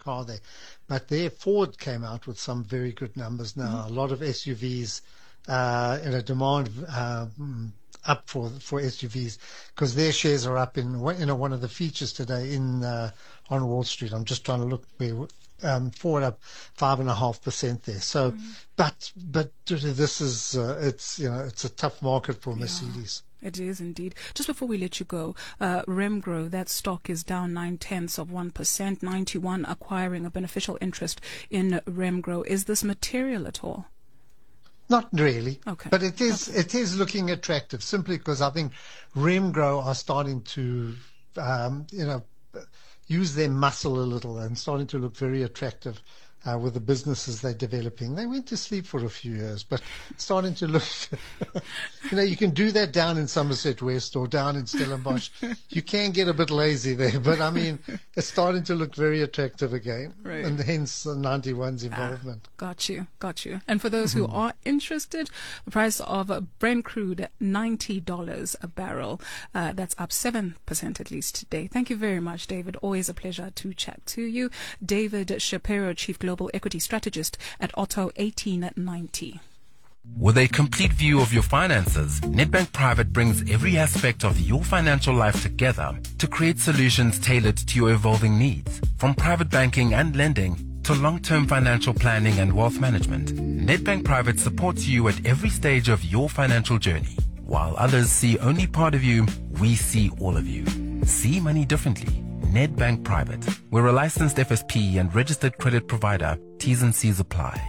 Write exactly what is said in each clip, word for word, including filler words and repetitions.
car there. But there, Ford came out with some very good numbers now. Mm-hmm. A lot of S U Vs, uh, in a demand uh, up for for S U Vs, because their shares are up in you know one of the features today in uh, on Wall Street. I'm just trying to look where. Um, Ford up five and a half percent there. So, mm. but but this is uh, it's you know it's a tough market for Mercedes. Yeah, it is indeed. Just before we let you go, uh, Remgro, that stock is down nine tenths of one percent. ninety-one acquiring a beneficial interest in Remgro. Is this material at all? Not really. Okay. But it is okay. it is looking attractive simply because I think Remgro are starting to um, you know. use their muscle a little and starting to look very attractive uh, with the businesses they're developing. They went to sleep for a few years, but starting to look, you know, you can do that down in Somerset West or down in Stellenbosch. You can get a bit lazy there, but I mean, it's starting to look very attractive again, right. and hence the ninety-one's involvement. Ah, got you, got you. And for those who mm-hmm. are interested, the price of Brent crude, ninety dollars a barrel. Uh, that's up seven percent at least today. Thank you very much, David. Always a pleasure to chat to you. David Shapiro, Chief Global Equity Strategist at Otto eighteen ninety. With a complete view of your finances, Nedbank Private brings every aspect of your financial life together to create solutions tailored to your evolving needs. From private banking and lending to long-term financial planning and wealth management, Nedbank Private supports you at every stage of your financial journey. While others see only part of you, we see all of you. See money differently. Nedbank Private. We're a licensed F S P and registered credit provider. T's and C's apply.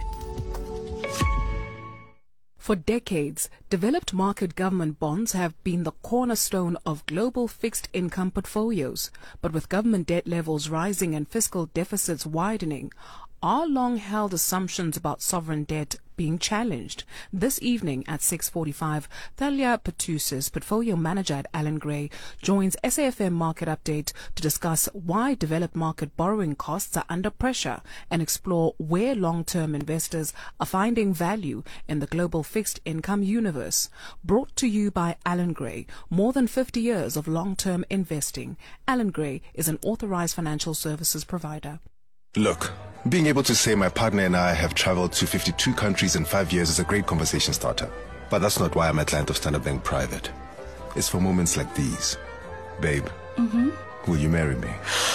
For decades, developed market government bonds have been the cornerstone of global fixed income portfolios. But with government debt levels rising and fiscal deficits widening, are long-held assumptions about sovereign debt being challenged? This evening at six forty-five, Thalia Patusis, portfolio manager at Allan Gray, joins S A F M Market Update to discuss why developed market borrowing costs are under pressure and explore where long-term investors are finding value in the global fixed income universe. Brought to you by Allan Gray, more than fifty years of long-term investing. Allan Gray is an authorized financial services provider. Look, being able to say my partner and I have traveled to fifty-two countries in five years is a great conversation starter. But that's not why I'm a client of Standard Bank Private. It's for moments like these. Babe, mm-hmm. will you marry me?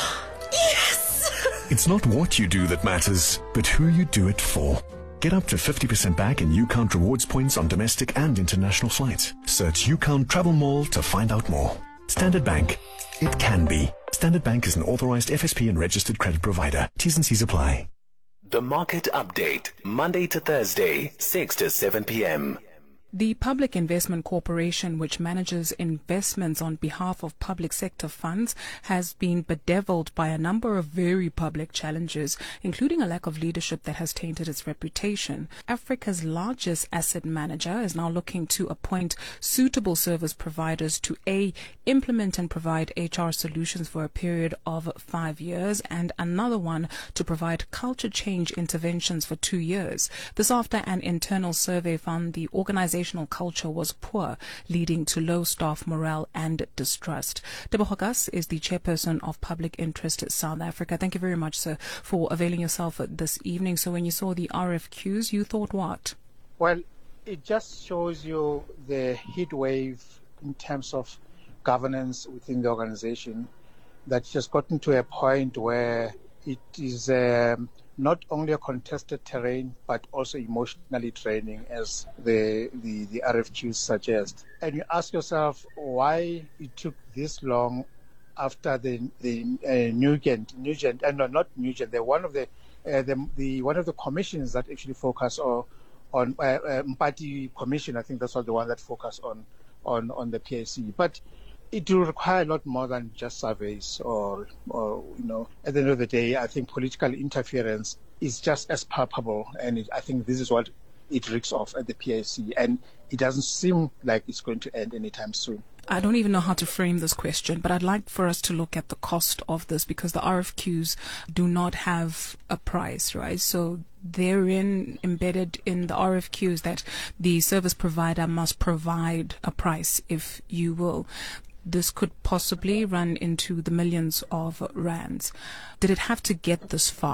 Yes! It's not what you do that matters, but who you do it for. Get up to fifty percent back in UCount rewards points on domestic and international flights. Search UCount Travel Mall to find out more. Standard Bank. It can be. Standard Bank is an authorized F S P and registered credit provider. T's and C's apply. The Market Update, Monday to Thursday, six to seven p.m. The Public Investment Corporation, which manages investments on behalf of public sector funds, has been bedeviled by a number of very public challenges, including a lack of leadership that has tainted its reputation. Africa's largest asset manager is now looking to appoint suitable service providers to A, implement and provide H R solutions for a period of five years, and another one to provide culture change interventions for two years. This after an internal survey found the organization culture was poor, leading to low staff morale and distrust. Teboho Gas is the chairperson of Public Interest South Africa. Thank you very much, sir, for availing yourself this evening. So when you saw the R F Qs, you thought what? Well, it just shows you the heat wave in terms of governance within the organization that has gotten to a point where it is um, not only a contested terrain, but also emotionally draining, as the, the, the R F Qs suggest. And you ask yourself why it took this long after the the uh, Nugent, Nugent, and uh, no, not Nugent. They're one of the, uh, the the one of the commissions that actually focus on on uh, uh, Mpati Commission. I think that's what the one that focus on on on the P A C. But it will require a lot more than just surveys or, or, you know, at the end of the day, I think political interference is just as palpable. And it, I think this is what it reeks of at the P A C. And it doesn't seem like it's going to end anytime soon. I don't even know how to frame this question, but I'd like for us to look at the cost of this, because the R F Qs do not have a price, right? So therein embedded in the R F Qs that the service provider must provide a price, if you will. This could possibly run into the millions of rands. Did it have to get this far?